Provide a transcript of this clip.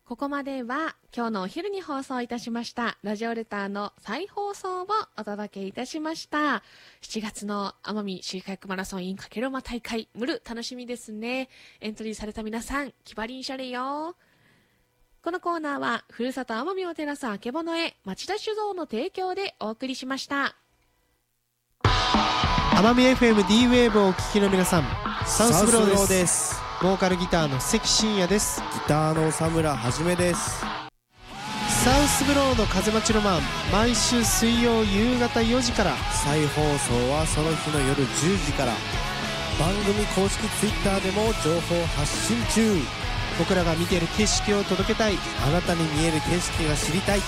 ここまでは今日のお昼に放送いたしましたラジオレターの再放送をお届けいたしました。7月の奄美シーカヤックマラソン in かけろま大会ムル楽しみですね。エントリーされた皆さん気張りんしゃれよ。このコーナーはふるさと奄美を照らすあけぼのへ町田酒造の提供でお送りしました。 奄美 FM D ウェーブをお聞きの皆さん、サウスブローです。ボーカルギターの関真也です。 ギターの佐村はじめです。 サウスブローの風待ちロマン、毎週水曜夕方4時から、 再放送はその日の夜10時から。番組公式ツイッターでも情報発信中。 僕らが見ている景色を届けたい、 あなたに見える景色が知りたい。